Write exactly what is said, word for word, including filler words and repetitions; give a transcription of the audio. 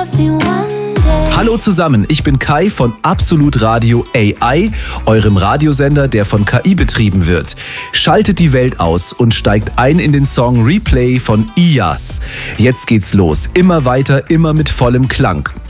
love me one day. Hallo zusammen, ich bin Kai von Absolut Radio A I, eurem Radiosender, der von K I betrieben wird. Schaltet die Welt aus und steigt ein in den Song Replay von Iyas. Jetzt geht's los, immer weiter, immer mit vollem Klang.